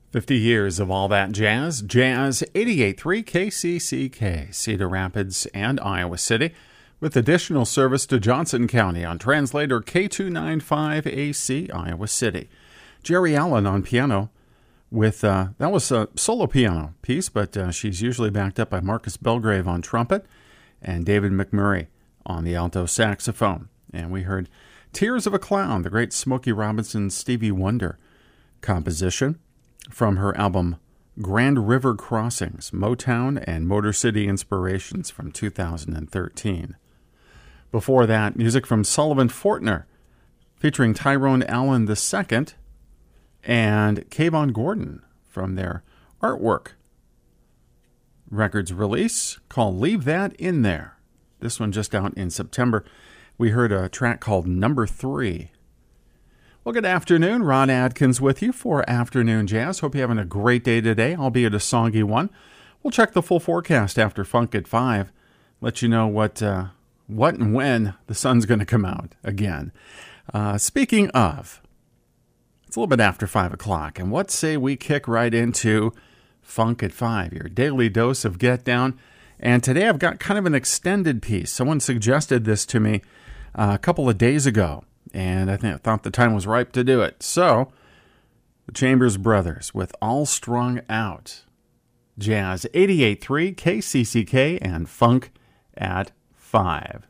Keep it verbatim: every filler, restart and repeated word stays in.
fifty years of all that jazz. Jazz eighty-eight point three K C C K, Cedar Rapids and Iowa City, with additional service to Johnson County on translator K two ninety-five A C, Iowa City. Jerry Allen on piano with, uh, that was a solo piano piece, but uh, she's usually backed up by Marcus Belgrave on trumpet and David McMurray on the alto saxophone. And we heard Tears of a Clown, the great Smokey Robinson Stevie Wonder composition from her album Grand River Crossings, Motown and Motor City Inspirations from two thousand thirteen. Before that, music from Sullivan Fortner, featuring Tyrone Allen the Second and Kayvon Gordon from their Artwork Records release called Leave That In There. This one just out in September. We heard a track called Number Three. Well, good afternoon. Ron Adkins with you for Afternoon Jazz. Hope you're having a great day today, albeit a soggy one. We'll check the full forecast after Funk at five. Let you know what uh, what and when the sun's going to come out again. Uh, speaking of, it's a little bit after five o'clock, and what say we kick right into Funk at five, your daily dose of Get Down. And today I've got kind of an extended piece. Someone suggested this to me uh, a couple of days ago, and I think I thought the time was ripe to do it. So, the Chambers Brothers with All Strung Out. Jazz eighty-eight point three K C C K and Funk at five.